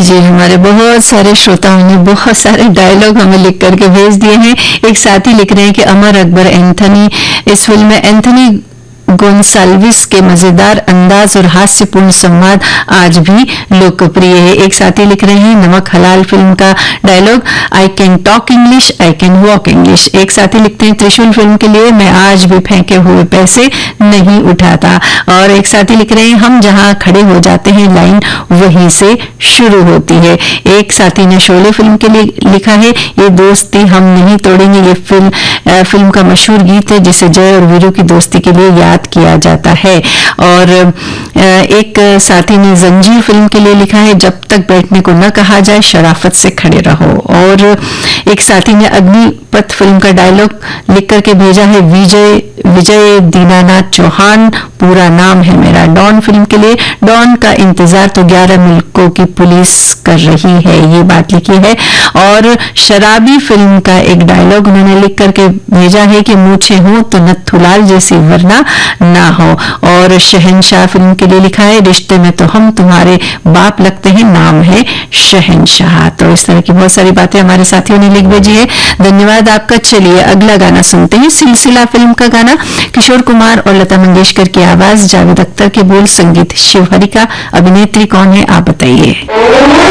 जी, हमारे बहुत सारे श्रोताओं ने बहुत सारे डायलॉग हमें लिख करके भेज दिए हैं। एक साथी लिख रहे हैं कि अमर अकबर एंथनी, इस फिल्म में एंथनी गोन्साल्विस के मजेदार अंदाज और हास्यपूर्ण संवाद आज भी लोकप्रिय है। एक साथी लिख रहे हैं नमक हलाल फिल्म का dialogue, I can talk English, I can walk English. एक साथी लिखते हैं त्रिशूल फिल्म के लिए मैं आज भी फेंके हुए पैसे नहीं उठाता। और एक साथी लिख रहे हैं हम जहां खड़े हो जाते हैं लाइन वहीं से शुरू होती है। एक साथी ने शोले फिल्म के लिए लिखा है ये दोस्ती हम नहीं तोड़ेंगे। ये फिल्म का मशहूर गीत है जिसे जय और वीरू की दोस्ती के लिए याद किया जाता है। और एक साथी ने जंजीर फिल्म के लिए लिखा है जब तक बैठने को न कहा जाए शराफत से खड़े रहो। और एक साथी ने अग्निपथ फिल्म का डायलॉग लिख करके भेजा है विजय दीनानाथ चौहान पूरा नाम है मेरा। डॉन फिल्म के लिए डॉन का इंतजार तो 11 मुल्कों की पुलिस कर रही है, ये बात लिखी है। और शराबी फिल्म का एक डायलॉग उन्होंने लिख करके भेजा है कि मूछे हो तो नथुलाल जैसी वरना ना हो। और शहनशाह फिल्म के लिए लिखा है रिश्ते में तो हम तुम्हारे बाप लगते हैं, नाम है शहनशाह। तो इस तरह की बहुत सारी बातें हमारे साथियों ने लिख भेजी है, धन्यवाद आपका। चलिए अगला गाना सुनते हैं, सिलसिला फिल्म का गाना, किशोर कुमार और लता मंगेशकर की आवाज, जावेद अख्तर के बोल, संगीत शिव हरि का। अभिनेत्री कौन है आप बताइए।